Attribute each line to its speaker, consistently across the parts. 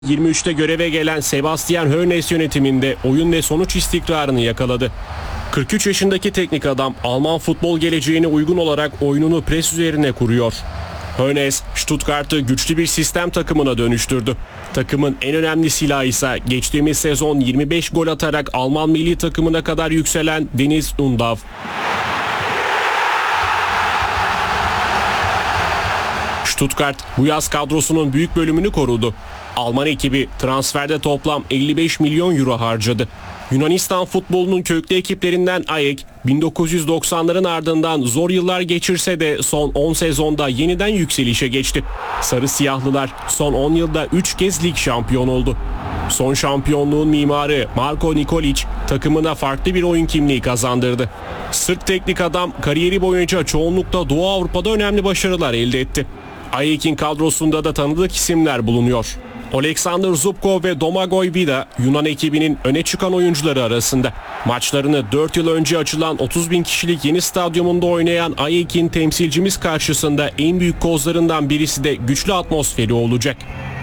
Speaker 1: 23'te göreve gelen Sebastian Hoeneß yönetiminde oyun ve sonuç istikrarını yakaladı. 43 yaşındaki teknik adam Alman futbol geleceğine uygun olarak oyununu pres üzerine kuruyor. Hoeneß, Stuttgart'ı güçlü bir sistem takımına dönüştürdü. Takımın en önemli silahı ise geçtiğimiz sezon 25 gol atarak Alman milli takımına kadar yükselen Deniz Undav. Stuttgart bu yaz kadrosunun büyük bölümünü korudu. Alman ekibi transferde toplam 55 milyon euro harcadı. Yunanistan futbolunun köklü ekiplerinden AEK, 1990'ların ardından zor yıllar geçirse de son 10 sezonda yeniden yükselişe geçti. Sarı siyahlılar son 10 yılda 3 kez lig şampiyon oldu. Son şampiyonluğun mimarı Marko Nikolic takımına farklı bir oyun kimliği kazandırdı. Sırp teknik adam kariyeri boyunca çoğunlukla Doğu Avrupa'da önemli başarılar elde etti. AEK'in kadrosunda da tanıdık isimler bulunuyor. Oleksandr Zubkov ve Domagoj Vida Yunan ekibinin öne çıkan oyuncuları arasında. Maçlarını 4 yıl önce açılan 30 bin kişilik yeni stadyumunda oynayan AEK'in temsilcimiz karşısında en büyük kozlarından birisi de güçlü atmosferi olacak.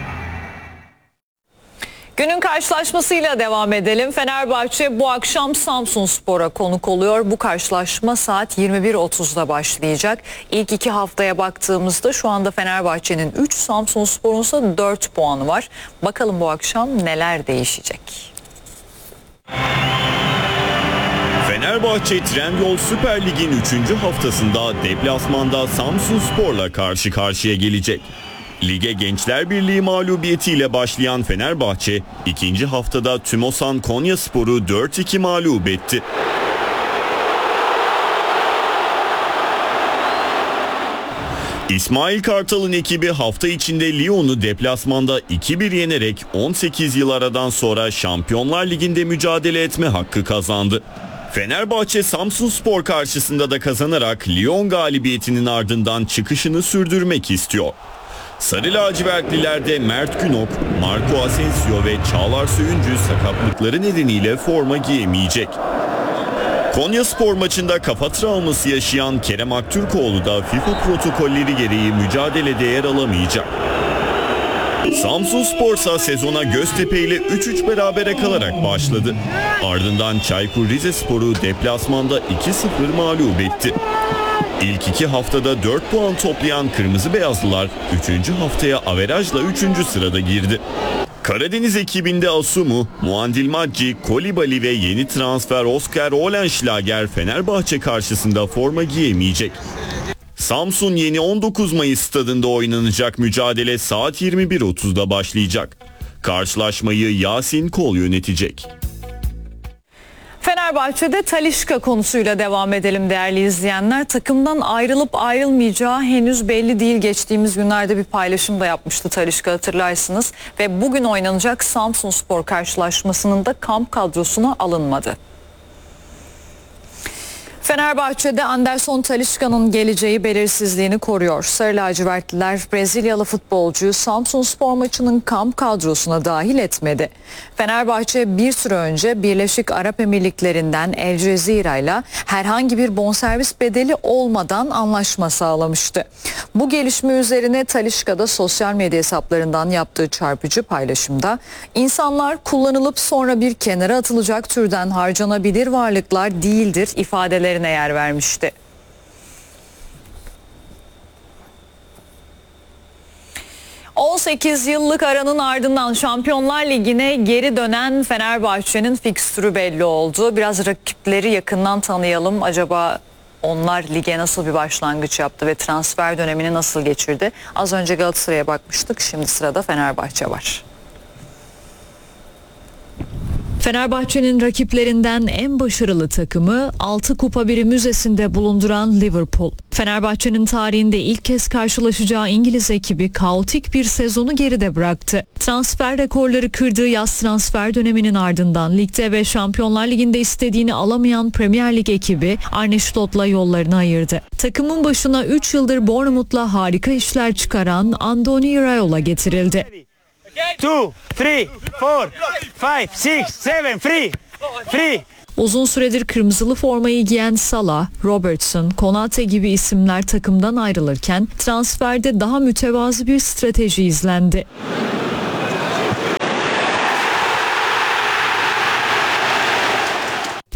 Speaker 2: Günün karşılaşmasıyla devam edelim. Fenerbahçe bu akşam Samsunspor'a konuk oluyor. Bu karşılaşma saat 21.30'da başlayacak. İlk iki haftaya baktığımızda şu anda Fenerbahçe'nin 3, Samsunspor'un ise 4 puanı var. Bakalım bu akşam neler değişecek?
Speaker 3: Fenerbahçe Trendyol Süper Lig'in 3. haftasında deplasmanda Samsunspor'la karşı karşıya gelecek. Lige Gençler Birliği mağlubiyetiyle başlayan Fenerbahçe, ikinci haftada Tümosan Konyaspor'u 4-2 mağlup etti. İsmail Kartal'ın ekibi hafta içinde Lyon'u deplasmanda 2-1 yenerek 18 yıl aradan sonra Şampiyonlar Ligi'nde mücadele etme hakkı kazandı. Fenerbahçe Samsunspor karşısında da kazanarak Lyon galibiyetinin ardından çıkışını sürdürmek istiyor. Sarı lacivertlilerde Mert Günok, Marco Asensio ve Çağlar Söyüncü sakatlıkları nedeniyle forma giyemeyecek. Konyaspor maçında kafa travması yaşayan Kerem Aktürkoğlu da FIFA protokolleri gereği mücadelede yer alamayacak. Samsunspor ise sezona Göztepe ile 3-3 berabere kalarak başladı. Ardından Çaykur Rizespor'u deplasmanda 2-0 mağlup etti. İlk iki haftada 4 puan toplayan Kırmızı Beyazlılar 3. haftaya averajla 3. sırada girdi. Karadeniz ekibinde Asumu, Muandil Macci, Kolibali ve yeni transfer Oscar Olenschlager Fenerbahçe karşısında forma giyemeyecek. Samsun Yeni 19 Mayıs stadında oynanacak mücadele saat 21.30'da başlayacak. Karşılaşmayı Yasin Kol yönetecek.
Speaker 2: Fenerbahçe'de Talisca konusuyla devam edelim değerli izleyenler. Takımdan ayrılıp ayrılmayacağı henüz belli değil. Geçtiğimiz günlerde bir paylaşım da yapmıştı Talisca, hatırlarsınız. Ve bugün oynanacak Samsunspor karşılaşmasının da kamp kadrosuna alınmadı. Fenerbahçe'de Anderson Talisca'nın geleceği belirsizliğini koruyor. Sarı lacivertliler Brezilyalı futbolcuyu Samsunspor maçının kamp kadrosuna dahil etmedi. Fenerbahçe bir süre önce Birleşik Arap Emirlikleri'nden El Cezira ile herhangi bir bonservis bedeli olmadan anlaşma sağlamıştı. Bu gelişme üzerine Talisca da sosyal medya hesaplarından yaptığı çarpıcı paylaşımda "İnsanlar kullanılıp sonra bir kenara atılacak türden harcanabilir varlıklar değildir" ifadelerine yer vermişti. ...18 yıllık aranın ardından Şampiyonlar Ligi'ne geri dönen Fenerbahçe'nin fikstürü belli oldu. Biraz rakipleri yakından tanıyalım. Acaba onlar lige nasıl bir başlangıç yaptı ve transfer dönemini nasıl geçirdi? Az önce Galatasaray'a bakmıştık. Şimdi sırada Fenerbahçe var. Fenerbahçe'nin rakiplerinden en başarılı takımı 6 Kupa Biri Müzesi'nde bulunduran Liverpool. Fenerbahçe'nin tarihinde ilk kez karşılaşacağı İngiliz ekibi kaotik bir sezonu geride bıraktı. Transfer rekorları kırdığı yaz transfer döneminin ardından ligde ve Şampiyonlar Ligi'nde istediğini alamayan Premier Lig ekibi Arne Slot'la yollarını ayırdı. Takımın başına 3 yıldır Bournemouth'la harika işler çıkaran Andoni Iraola getirildi.
Speaker 4: 2, 3, 4, 5, 6, 7, free.
Speaker 2: Uzun süredir kırmızılı formayı giyen Salah, Robertson, Konate gibi isimler takımdan ayrılırken transferde daha mütevazı bir strateji izlendi.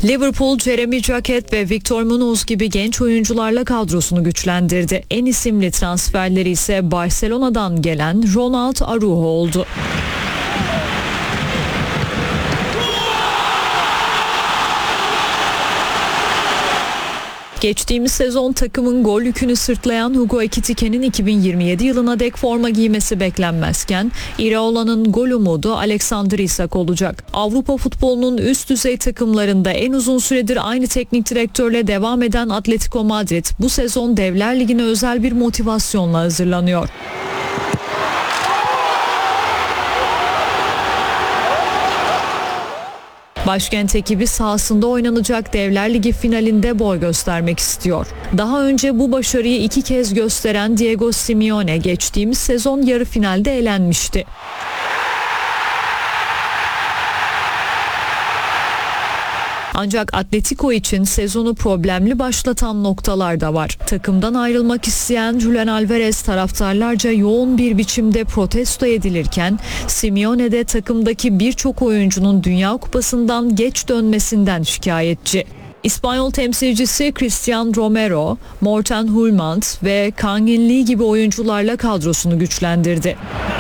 Speaker 2: Liverpool, Jeremy Jacquet ve Victor Munoz gibi genç oyuncularla kadrosunu güçlendirdi. En isimli transferleri ise Barcelona'dan gelen Ronald Araujo oldu. Geçtiğimiz sezon takımın gol yükünü sırtlayan Hugo Ekitiké'nin 2027 yılına dek forma giymesi beklenmezken Iraola'nın gol umudu Alexander Isak olacak. Avrupa futbolunun üst düzey takımlarında en uzun süredir aynı teknik direktörle devam eden Atletico Madrid bu sezon Devler Ligi'ne özel bir motivasyonla hazırlanıyor. Başkent ekibi sahasında oynanacak Devler Ligi finalinde boy göstermek istiyor. Daha önce bu başarıyı 2 kez gösteren Diego Simeone geçtiğimiz sezon yarı finalde elenmişti. Ancak Atletico için sezonu problemli başlatan noktalar da var. Takımdan ayrılmak isteyen Julian Alvarez taraftarlarca yoğun bir biçimde protesto edilirken Simeone de takımdaki birçok oyuncunun Dünya Kupası'ndan geç dönmesinden şikayetçi. İspanyol temsilcisi Cristian Romero, Morten Hulmand ve Kangin Lee gibi oyuncularla kadrosunu güçlendirdi.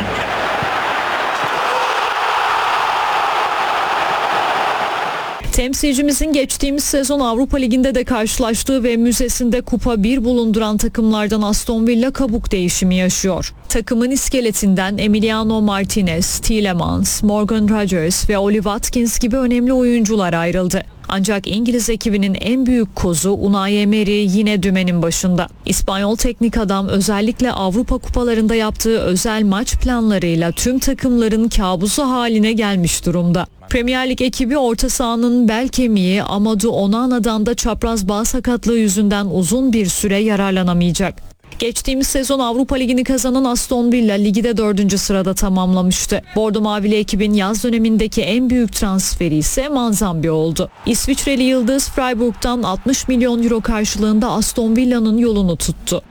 Speaker 2: Temsilcimizin geçtiğimiz sezon Avrupa Ligi'nde de karşılaştığı ve müzesinde Kupa 1 bulunduran takımlardan Aston Villa kabuk değişimi yaşıyor. Takımın iskeletinden Emiliano Martinez, Tielemans, Morgan Rogers ve Oli Watkins gibi önemli oyuncular ayrıldı. Ancak İngiliz ekibinin en büyük kozu Unai Emery yine dümenin başında. İspanyol teknik adam özellikle Avrupa kupalarında yaptığı özel maç planlarıyla tüm takımların kabusu haline gelmiş durumda. Premier Lig ekibi orta sahanın bel kemiği Amadou Onana'dan da çapraz bağ sakatlığı yüzünden uzun bir süre yararlanamayacak. Geçtiğimiz sezon Avrupa Ligi'ni kazanan Aston Villa ligde 4. sırada tamamlamıştı. Bordo Mavili ekibin yaz dönemindeki en büyük transferi ise Manzambi oldu. İsviçreli yıldız Freiburg'dan 60 milyon euro karşılığında Aston Villa'nın yolunu tuttu.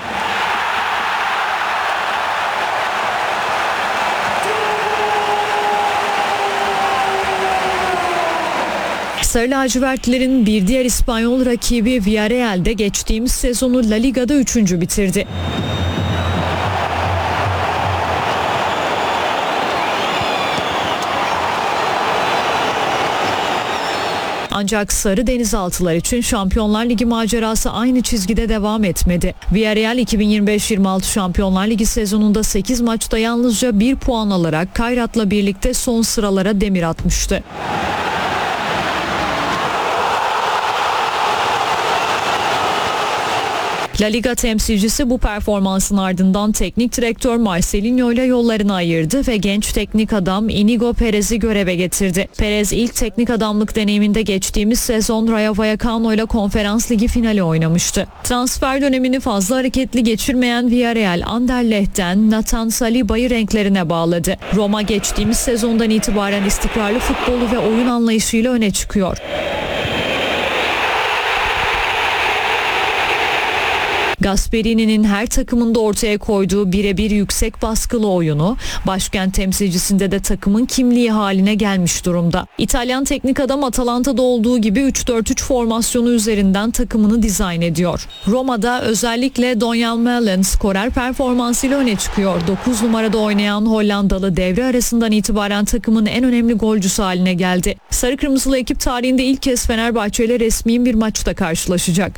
Speaker 2: Sarı lacivertlerin bir diğer İspanyol rakibi Villarreal'de geçtiğimiz sezonu La Liga'da 3. bitirdi. Ancak Sarı Denizaltılar için Şampiyonlar Ligi macerası aynı çizgide devam etmedi. Villarreal 2025-26 Şampiyonlar Ligi sezonunda 8 maçta yalnızca 1 puan alarak Kayrat'la birlikte son sıralara demir atmıştı. La Liga temsilcisi bu performansın ardından teknik direktör Marcelinho ile yollarını ayırdı ve genç teknik adam Inigo Perez'i göreve getirdi. Perez ilk teknik adamlık deneyiminde geçtiğimiz sezon Rayo Vallecano ile Konferans Ligi finali oynamıştı. Transfer dönemini fazla hareketli geçirmeyen Villarreal Anderlecht'ten Nathan Saliba'yı renklerine bağladı. Roma geçtiğimiz sezondan itibaren istikrarlı futbolu ve oyun anlayışıyla öne çıkıyor. Gasperini'nin her takımında ortaya koyduğu birebir yüksek baskılı oyunu başkent temsilcisinde de takımın kimliği haline gelmiş durumda. İtalyan teknik adam Atalanta'da olduğu gibi 3-4-3 formasyonu üzerinden takımını dizayn ediyor. Roma'da özellikle Donyal Malen skorer performansıyla öne çıkıyor. 9 numarada oynayan Hollandalı devre arasından itibaren takımın en önemli golcüsü haline geldi. Sarı Kırmızılı ekip tarihinde ilk kez Fenerbahçe ile resmi bir maçta karşılaşacak.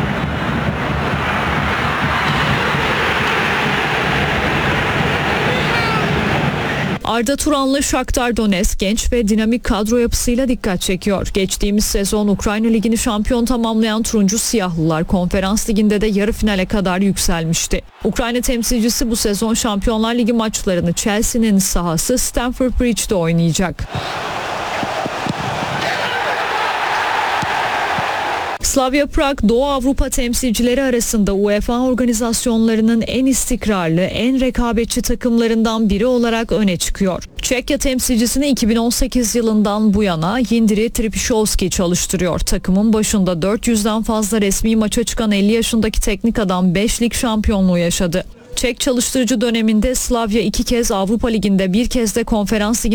Speaker 2: Arda Turanlı Shakhtar Donetsk genç ve dinamik kadro yapısıyla dikkat çekiyor. Geçtiğimiz sezon Ukrayna Ligi'ni şampiyon tamamlayan Turuncu Siyahlılar Konferans Ligi'nde de yarı finale kadar yükselmişti. Ukrayna temsilcisi bu sezon Şampiyonlar Ligi maçlarını Chelsea'nin sahası Stamford Bridge'de oynayacak. Slavia Prag, Doğu Avrupa temsilcileri arasında UEFA organizasyonlarının en istikrarlı, en rekabetçi takımlarından biri olarak öne çıkıyor. Çekya temsilcisini 2018 yılından bu yana Jindřich Trpišovský çalıştırıyor. Takımın başında 400'den fazla resmi maça çıkan 50 yaşındaki teknik adam 5 lig şampiyonluğu yaşadı. Çek çalıştırıcı döneminde Slavia 2 kez Avrupa Ligi'nde, bir kez de Konferans Ligi'nde